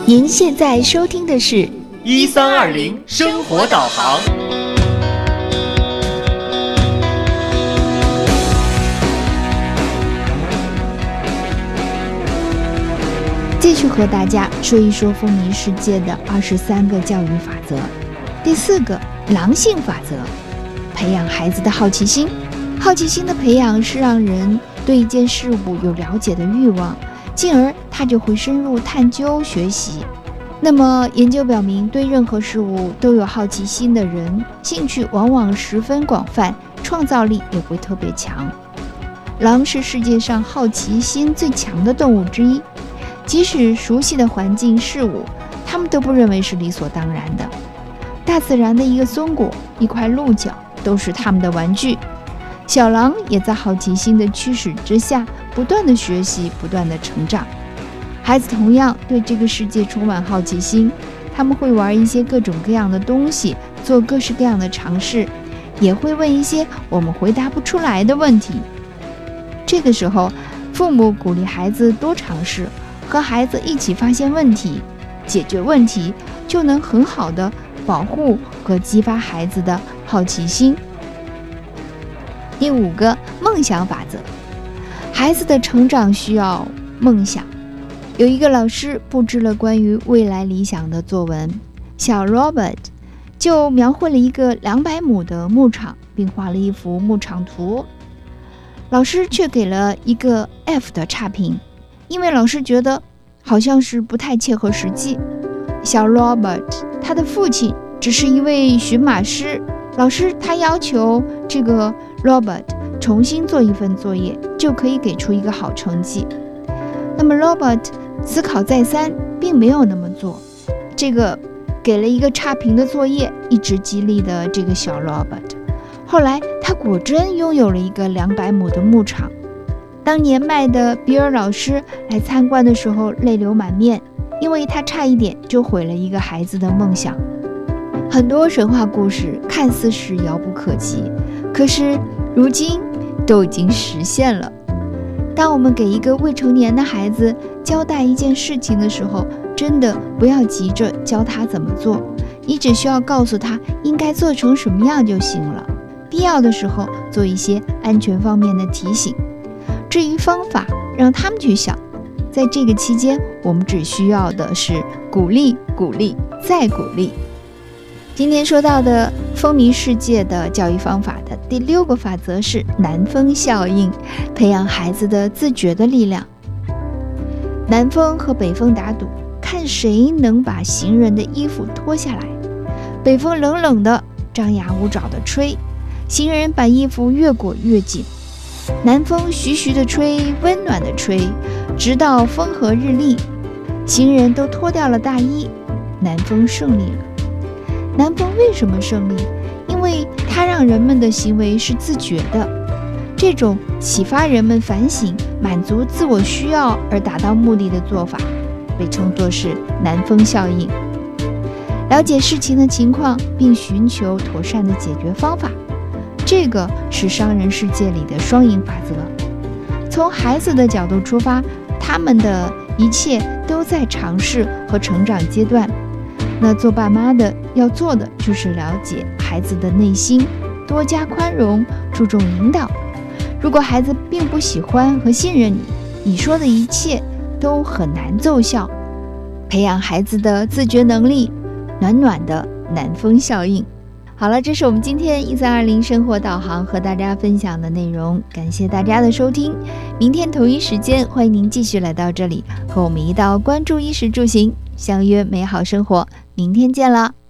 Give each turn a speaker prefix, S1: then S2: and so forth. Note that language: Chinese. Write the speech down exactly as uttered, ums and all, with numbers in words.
S1: 您现在收听的是
S2: 一三二零生活导航。
S1: 继续和大家说一说风靡世界的二十三个教育法则。第四个，狼性法则，培养孩子的好奇心。好奇心的培养是让人对一件事物有了解的欲望，进而他就会深入探究学习。那么研究表明，对任何事物都有好奇心的人，兴趣往往十分广泛，创造力也会特别强。狼是世界上好奇心最强的动物之一，即使熟悉的环境事物，他们都不认为是理所当然的。大自然的一个松果，一块鹿角，都是他们的玩具。小狼也在好奇心的驱使之下，不断的学习，不断的成长。孩子同样对这个世界充满好奇心，他们会玩一些各种各样的东西，做各式各样的尝试，也会问一些我们回答不出来的问题。这个时候，父母鼓励孩子多尝试，和孩子一起发现问题，解决问题，就能很好的保护和激发孩子的好奇心。第五个，梦想法则。孩子的成长需要梦想。有一个老师布置了关于未来理想的作文，小 Robert 就描绘了一个两百亩的牧场，并画了一幅牧场图。老师却给了一个 F 的差评，因为老师觉得好像是不太切合实际。小 Robert 他的父亲只是一位驯马师，老师他要求这个 Robert 重新做一份作业，就可以给出一个好成绩。那么 Robert 思考再三，并没有那么做。这个给了一个差评的作业，一直激励的这个小 Robert。后来他果真拥有了一个两百亩的牧场。当年迈的比尔老师来参观的时候，泪流满面，因为他差一点就毁了一个孩子的梦想。很多神话故事看似是遥不可及，可是如今都已经实现了。当我们给一个未成年的孩子交代一件事情的时候，真的不要急着教他怎么做，你只需要告诉他应该做成什么样就行了。必要的时候做一些安全方面的提醒。至于方法，让他们去想。在这个期间，我们只需要的是鼓励、鼓励、再鼓励。今天说到的风靡世界的教育方法的第六个法则是南风效应，培养孩子的自觉的力量。南风和北风打赌，看谁能把行人的衣服脱下来。北风冷冷的张牙舞爪的吹，行人把衣服越裹越紧。南风徐徐的吹，温暖的吹，直到风和日丽，行人都脱掉了大衣，南风胜利了。南风为什么胜利？因为它让人们的行为是自觉的。这种启发人们反省、满足自我需要而达到目的的做法，被称作是南风效应。了解事情的情况，并寻求妥善的解决方法，这个是商人世界里的双赢法则。从孩子的角度出发，他们的一切都在尝试和成长阶段。那做爸妈的要做的就是了解孩子的内心，多加宽容，注重引导。如果孩子并不喜欢和信任你，你说的一切都很难奏效。培养孩子的自觉能力，暖暖的南风效应。好了，这是我们今天一三二零生活导航和大家分享的内容，感谢大家的收听。明天同一时间，欢迎您继续来到这里，和我们一道关注衣食住行，相约美好生活。明天见了。